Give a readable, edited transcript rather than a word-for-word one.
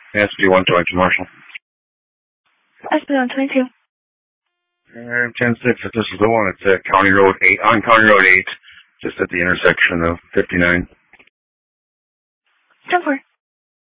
SB 122, Marshall. SB 122. 10-6, if this is the one, it's at County Road 8, on County Road 8, just at the intersection of 59. 10-4.